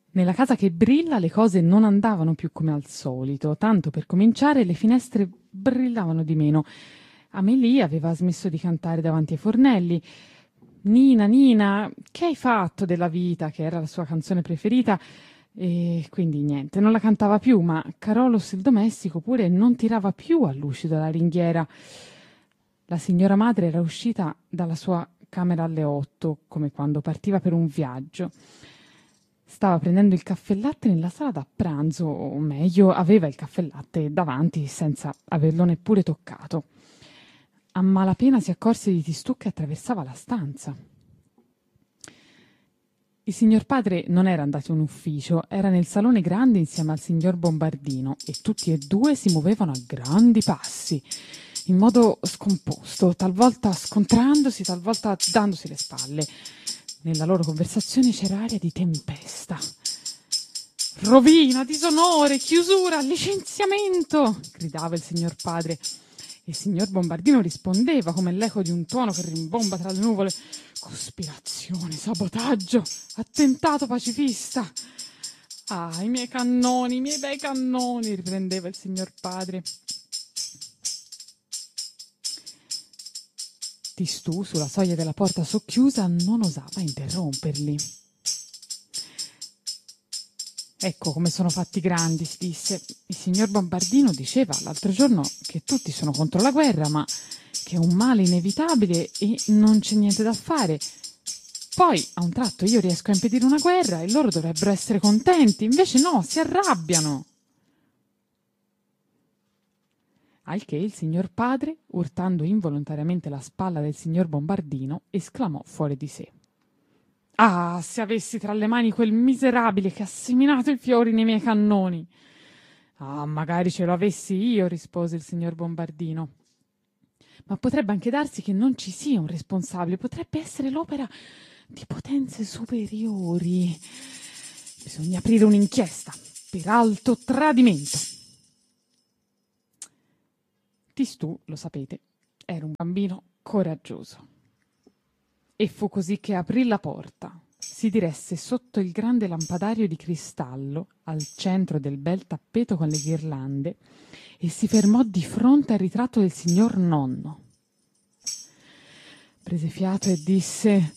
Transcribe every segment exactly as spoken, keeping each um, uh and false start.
Nella casa che brilla le cose non andavano più come al solito. Tanto per cominciare le finestre brillavano di meno. Amélie aveva smesso di cantare davanti ai fornelli. Nina, Nina, che hai fatto della vita, che era la sua canzone preferita? E quindi niente, non la cantava più, ma Carolus il domestico pure non tirava più a lucido la ringhiera. La signora madre era uscita dalla sua camera alle otto, come quando partiva per un viaggio. Stava prendendo il caffè latte nella sala da pranzo, o meglio, aveva il caffè latte davanti senza averlo neppure toccato. A malapena si accorse di Tistù che attraversava la stanza. Il signor padre non era andato in ufficio, era nel salone grande insieme al signor Bombardino e tutti e due si muovevano a grandi passi, in modo scomposto, talvolta scontrandosi, talvolta dandosi le spalle. Nella loro conversazione c'era aria di tempesta. «Rovina, disonore, chiusura, licenziamento!» gridava il signor padre. Il signor Bombardino rispondeva come l'eco di un tuono che rimbomba tra le nuvole. «Cospirazione, sabotaggio, attentato pacifista!» «Ah, i miei cannoni, i miei bei cannoni!» riprendeva il signor padre. Tistù, sulla soglia della porta socchiusa, non osava interromperli. «Ecco come sono fatti grandi», si disse. «Il signor Bombardino diceva l'altro giorno che tutti sono contro la guerra, ma che è un male inevitabile e non c'è niente da fare. Poi, a un tratto, io riesco a impedire una guerra e loro dovrebbero essere contenti. Invece no, si arrabbiano». Al che il signor padre, urtando involontariamente la spalla del signor Bombardino, esclamò fuori di sé: «Ah, se avessi tra le mani quel miserabile che ha seminato i fiori nei miei cannoni!» «Ah, magari ce lo avessi io», rispose il signor Bombardino. «Ma potrebbe anche darsi che non ci sia un responsabile, potrebbe essere l'opera di potenze superiori. Bisogna aprire un'inchiesta per alto tradimento». Tistù, lo sapete, era un bambino coraggioso. E fu così che aprì la porta, si diresse sotto il grande lampadario di cristallo al centro del bel tappeto con le ghirlande e si fermò di fronte al ritratto del signor nonno. Prese fiato e disse: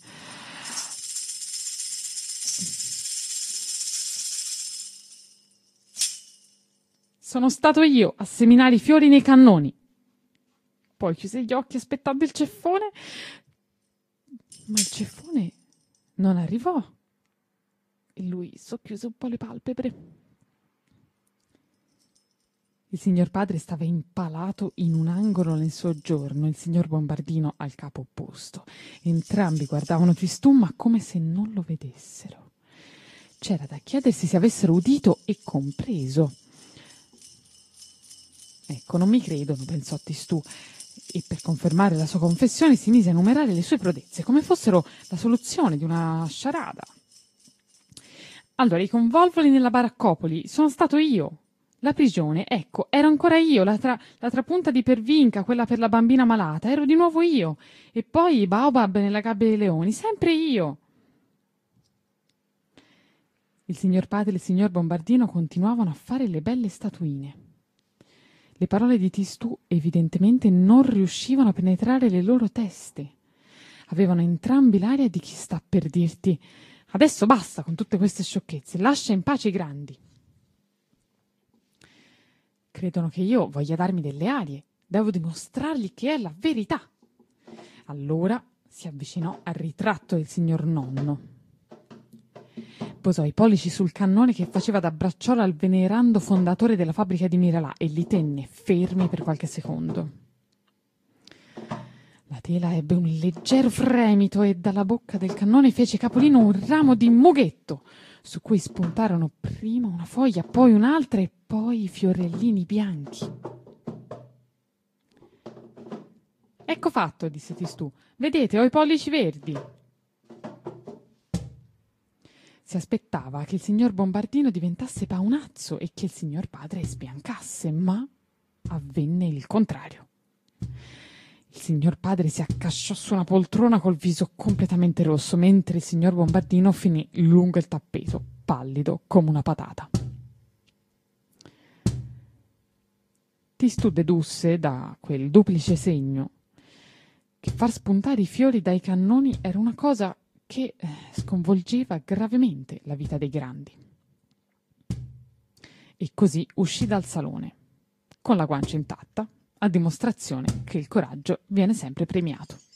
«Sono stato io a seminare i fiori nei cannoni». Poi chiuse gli occhi aspettando il ceffone, ma il ceffone non arrivò e lui socchiuse un po' le palpebre. Il signor padre stava impalato in un angolo nel soggiorno, il signor Bombardino al capo opposto. Entrambi guardavano Tistù, ma come se non lo vedessero. C'era da chiedersi se avessero udito e compreso. «Ecco, non mi credono», pensò Tistù, e per confermare la sua confessione si mise a numerare le sue prodezze come fossero la soluzione di una sciarada. «Allora, i convolvoli nella baraccopoli sono stato io. La prigione, ecco, ero ancora io. La, tra, la trapunta di Pervinca, quella per la bambina malata, ero di nuovo io. E poi i baobab nella gabbia dei leoni, sempre io». Il signor padre e il signor Bombardino continuavano a fare le belle statuine. Le parole di Tistù evidentemente non riuscivano a penetrare le loro teste. Avevano entrambi l'aria di chi sta per dirti: «Adesso basta con tutte queste sciocchezze, lascia in pace i grandi». «Credono che io voglia darmi delle arie, devo dimostrargli che è la verità». Allora si avvicinò al ritratto del signor nonno. Posò i pollici sul cannone che faceva da bracciolo al venerando fondatore della fabbrica di Miralà e li tenne fermi per qualche secondo. La tela ebbe un leggero fremito e dalla bocca del cannone fece capolino un ramo di mughetto, su cui spuntarono prima una foglia, poi un'altra e poi i fiorellini bianchi. «Ecco fatto», disse Tistù. «Vedete, ho i pollici verdi». Si aspettava che il signor Bombardino diventasse paonazzo e che il signor padre sbiancasse, ma avvenne il contrario. Il signor padre si accasciò su una poltrona col viso completamente rosso, mentre il signor Bombardino finì lungo il tappeto, pallido come una patata. Tistù dedusse da quel duplice segno che far spuntare i fiori dai cannoni era una cosa che eh, sconvolgeva gravemente la vita dei grandi. E così uscì dal salone, con la guancia intatta, a dimostrazione che il coraggio viene sempre premiato.